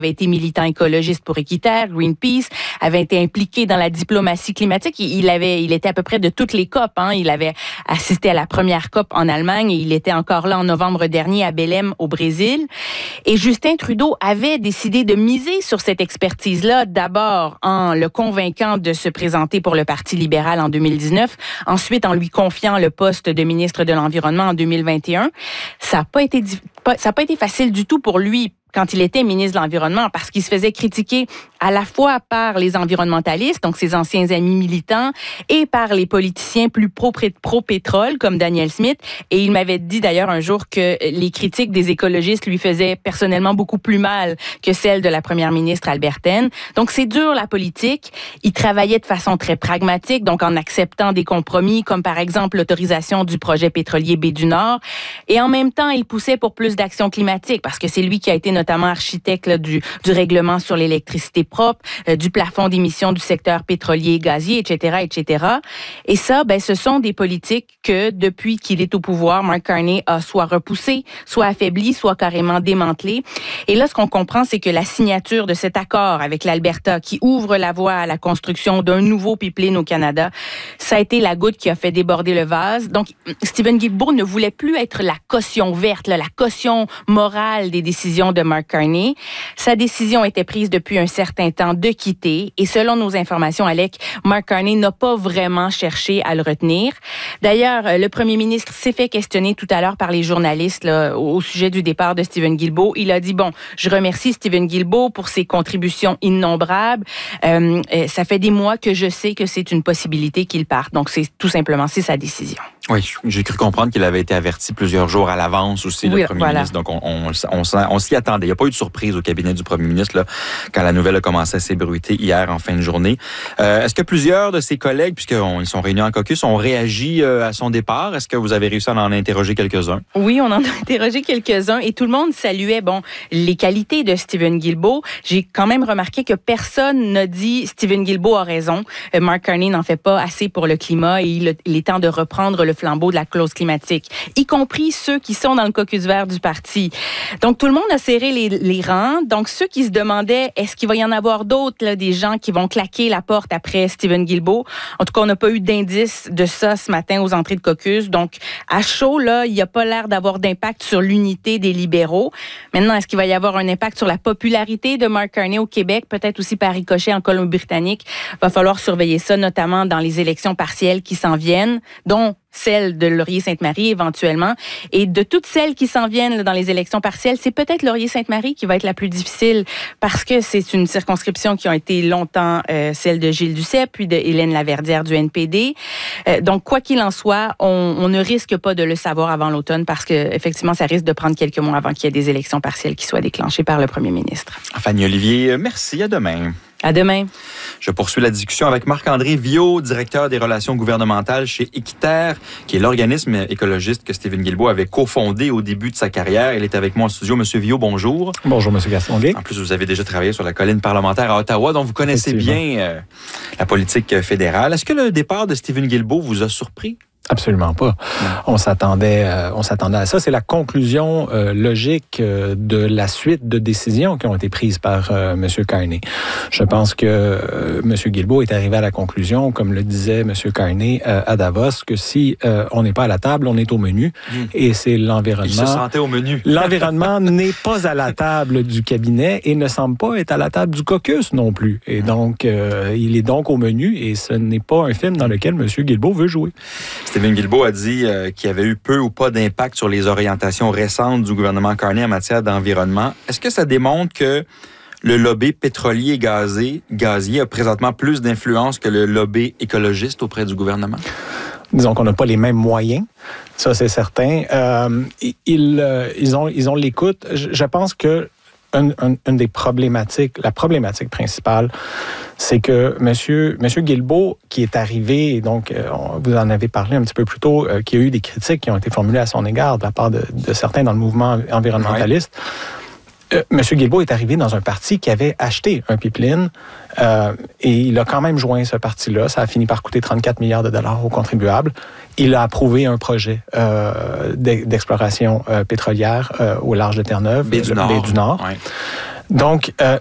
avait été militant écologiste pour Équiterre, Greenpeace, avait été impliqué dans la diplomatie climatique. Il était à peu près de toutes les COP. Il avait assisté à la première COP en Allemagne et il était encore là en novembre dernier à Belém, au Brésil. Et Justin Trudeau avait décidé de miser sur cette expertise-là, d'abord en le convainquant de se présenter pour le Parti libéral en 2019, ensuite en lui confiant le poste de ministre de l'Environnement en 2021. Ça n'a pas été facile du tout pour lui quand il était ministre de l'Environnement, parce qu'il se faisait critiquer à la fois par les environnementalistes, donc ses anciens amis militants, et par les politiciens plus pro-pétrole, comme Daniel Smith. Et il m'avait dit d'ailleurs un jour que les critiques des écologistes lui faisaient personnellement beaucoup plus mal que celles de la première ministre albertaine. Donc c'est dur, la politique. Il travaillait de façon très pragmatique, donc en acceptant des compromis, comme par exemple l'autorisation du projet pétrolier Baie du Nord. Et en même temps, il poussait pour plus d'actions climatiques, parce que c'est lui qui a été notamment architecte du règlement sur l'électricité propre, du plafond d'émissions du secteur pétrolier et gazier, etc., etc. Et ça, ce sont des politiques que, depuis qu'il est au pouvoir, Mark Carney a soit repoussé, soit affaibli, soit carrément démantelé. Et là, ce qu'on comprend, c'est que la signature de cet accord avec l'Alberta, qui ouvre la voie à la construction d'un nouveau pipeline au Canada, ça a été la goutte qui a fait déborder le vase. Donc, Stephen Guilbeault ne voulait plus être la caution verte, la caution morale des décisions de Mark Carney. Sa décision était prise depuis un certain temps de quitter et selon nos informations, Alec, Mark Carney n'a pas vraiment cherché à le retenir. D'ailleurs, le premier ministre s'est fait questionner tout à l'heure par les journalistes au sujet du départ de Stephen Guilbeault. Il a dit, je remercie Stephen Guilbeault pour ses contributions innombrables. Ça fait des mois que je sais que c'est une possibilité qu'il parte. Donc, c'est sa décision. Oui, j'ai cru comprendre qu'il avait été averti plusieurs jours à l'avance aussi, le premier ministre. Donc, on s'y attendait. Il n'y a pas eu de surprise au cabinet du premier ministre là, quand la nouvelle a commencé à s'ébruiter hier en fin de journée. Est-ce que plusieurs de ses collègues, puisqu'ils sont réunis en caucus, ont réagi à son départ? Est-ce que vous avez réussi à en interroger quelques-uns? Oui, on en a interrogé quelques-uns et tout le monde saluait les qualités de Stephen Guilbeault. J'ai quand même remarqué que personne n'a dit Stephen Guilbeault a raison. Mark Carney n'en fait pas assez pour le climat et il est temps de reprendre le flambeau de la clause climatique, y compris ceux qui sont dans le caucus vert du parti. Donc, tout le monde a serré les rangs. Donc, ceux qui se demandaient, est-ce qu'il va y en avoir d'autres, des gens qui vont claquer la porte après Stephen Guilbeault? En tout cas, on n'a pas eu d'indice de ça ce matin aux entrées de caucus. Donc, à chaud, il n'y a pas l'air d'avoir d'impact sur l'unité des libéraux. Maintenant, est-ce qu'il va y avoir un impact sur la popularité de Mark Carney au Québec? Peut-être aussi par ricochet en Colombie-Britannique. Il va falloir surveiller ça, notamment dans les élections partielles qui s'en viennent, dont celle de Laurier-Sainte-Marie éventuellement. Et de toutes celles qui s'en viennent dans les élections partielles, c'est peut-être Laurier-Sainte-Marie qui va être la plus difficile parce que c'est une circonscription qui a été longtemps celle de Gilles Duceppe, puis de Hélène Laverdière du NPD. Donc, quoi qu'il en soit, on ne risque pas de le savoir avant l'automne parce que effectivement, ça risque de prendre quelques mois avant qu'il y ait des élections partielles qui soient déclenchées par le premier ministre. Fanny Olivier, merci. À demain. À demain. Je poursuis la discussion avec Marc-André Viault, directeur des relations gouvernementales chez Équiterre, qui est l'organisme écologiste que Stephen Guilbeault avait cofondé au début de sa carrière. Il est avec moi en studio. Monsieur Viault, bonjour. Bonjour, Monsieur Gastonguay. En plus, vous avez déjà travaillé sur la colline parlementaire à Ottawa, donc vous connaissez bien la politique fédérale. Est-ce que le départ de Stephen Guilbeault vous a surpris? Absolument pas. On s'attendait à ça. C'est la conclusion logique de la suite de décisions qui ont été prises par M. Carney. Je pense que M. Guilbeault est arrivé à la conclusion, comme le disait M. Carney à Davos, que si on n'est pas à la table, on est au menu. Et c'est l'environnement. Il se sentait au menu. L'environnement n'est pas à la table du cabinet et ne semble pas être à la table du caucus non plus. Et donc, il est donc au menu et ce n'est pas un film dans lequel M. Guilbeault veut jouer. Stephen Guilbeault a dit qu'il y avait eu peu ou pas d'impact sur les orientations récentes du gouvernement Carney en matière d'environnement. Est-ce que ça démontre que le lobby pétrolier et gazier a présentement plus d'influence que le lobby écologiste auprès du gouvernement? Disons qu'on n'a pas les mêmes moyens, ça c'est certain. Ils ont l'écoute. Je pense que une des problématiques, la problématique principale, c'est que Monsieur Guilbeault, qui est arrivé, et donc vous en avez parlé un petit peu plus tôt, qu'il y a eu des critiques qui ont été formulées à son égard de la part de certains dans le mouvement environnementaliste. Monsieur Guilbeault est arrivé dans un parti qui avait acheté un pipeline et il a quand même joint ce parti-là. Ça a fini par coûter 34 milliards de dollars aux contribuables. Il a approuvé un projet d'exploration pétrolière au large de Terre-Neuve, Baie du Nord. Baie du Nord. Ouais. Donc,